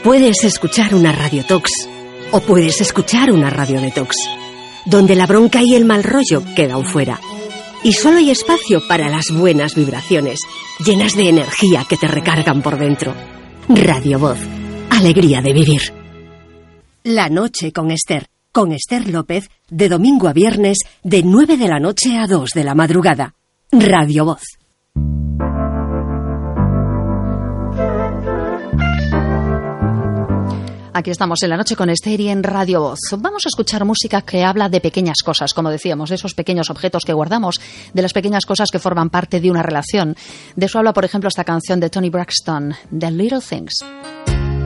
Puedes escuchar una radiotox o puedes escuchar una radiodetox, donde la bronca y el mal rollo quedan fuera. Y solo hay espacio para las buenas vibraciones, llenas de energía que te recargan por dentro. Radio Voz, alegría de vivir. La noche con Esther López, de domingo a viernes, de 9 de la noche a 2 de la madrugada. Radio Voz. Aquí estamos en La Noche con Esther y en Radio Voz. Vamos a escuchar música que habla de pequeñas cosas, como decíamos, de esos pequeños objetos que guardamos, de las pequeñas cosas que forman parte de una relación. De eso habla, por ejemplo, esta canción de Toni Braxton, The Little Things.